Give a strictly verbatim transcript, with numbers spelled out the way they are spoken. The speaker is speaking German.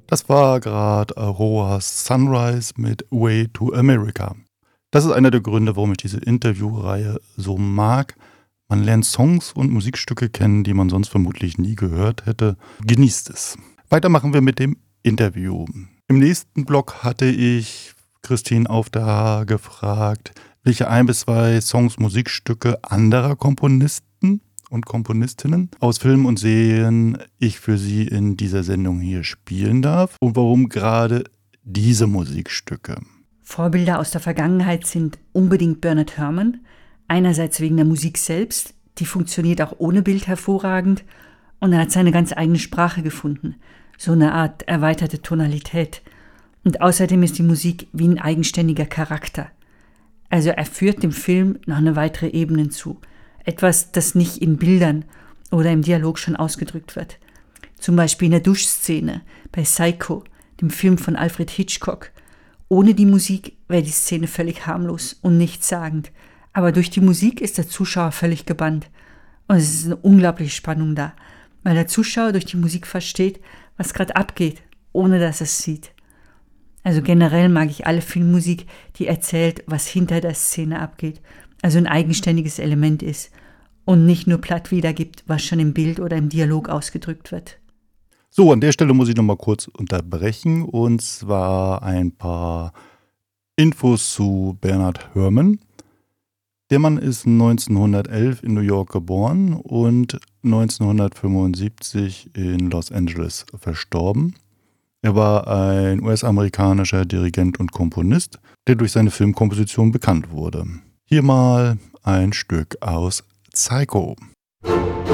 Das war gerade Aroha's Sunrise mit Way to America. Das ist einer der Gründe, warum ich diese Interviewreihe so mag. Man lernt Songs und Musikstücke kennen, die man sonst vermutlich nie gehört hätte. Genießt es. Weiter machen wir mit dem Interview. Im nächsten Blog hatte ich Christine auf der Haar gefragt, welche ein bis zwei Songs, Musikstücke anderer Komponisten und Komponistinnen aus Filmen und Serien ich für sie in dieser Sendung hier spielen darf und warum gerade diese Musikstücke. Vorbilder aus der Vergangenheit sind unbedingt Bernard Herrmann, einerseits wegen der Musik selbst, die funktioniert auch ohne Bild hervorragend und er hat seine ganz eigene Sprache gefunden, so eine Art erweiterte Tonalität. Und außerdem ist die Musik wie ein eigenständiger Charakter. Also er führt dem Film noch eine weitere Ebene zu. Etwas, das nicht in Bildern oder im Dialog schon ausgedrückt wird. Zum Beispiel in der Duschszene bei Psycho, dem Film von Alfred Hitchcock. Ohne die Musik wäre die Szene völlig harmlos und nichtssagend. Aber durch die Musik ist der Zuschauer völlig gebannt. Und es ist eine unglaubliche Spannung da, weil der Zuschauer durch die Musik versteht, was gerade abgeht, ohne dass er es sieht. Also generell mag ich alle Filmmusik, die erzählt, was hinter der Szene abgeht. Also ein eigenständiges Element ist und nicht nur platt wiedergibt, was schon im Bild oder im Dialog ausgedrückt wird. So, an der Stelle muss ich nochmal kurz unterbrechen und zwar ein paar Infos zu Bernard Herrmann. Der Mann ist neunzehnhundertelf in New York geboren und neunzehnhundertfünfundsiebzig in Los Angeles verstorben. Er war ein U S-amerikanischer Dirigent und Komponist, der durch seine Filmkomposition bekannt wurde. Hier mal ein Stück aus Psycho.